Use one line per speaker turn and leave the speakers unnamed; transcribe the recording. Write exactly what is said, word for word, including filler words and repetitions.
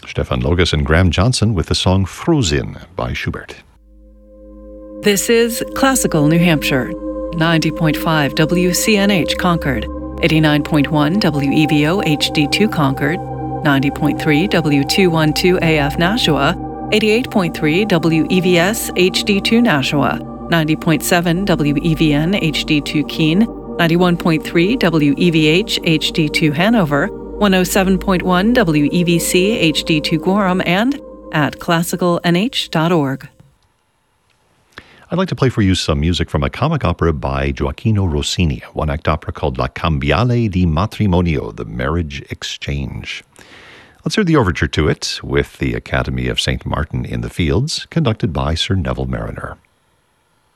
Stefan Logas and Graham Johnson with the song Frozen by Schubert.
This is Classical New Hampshire, ninety point five W C N H Concord, eighty-nine point one W E V O H D two Concord, ninety point three W two twelve A F Nashua, eighty-eight point three W E V S H D two Nashua, ninety point seven W E V N H D two Keene, ninety-one point three W E V H H D two Hanover, one oh seven point one W E V C H D two Gorham, and at classical n h dot org.
I'd like to play for you some music from a comic opera by Gioacchino Rossini, a one-act opera called La Cambiale di Matrimonio, The Marriage Exchange. Let's hear the overture to it with the Academy of Saint Martin in the Fields, conducted by Sir Neville Mariner.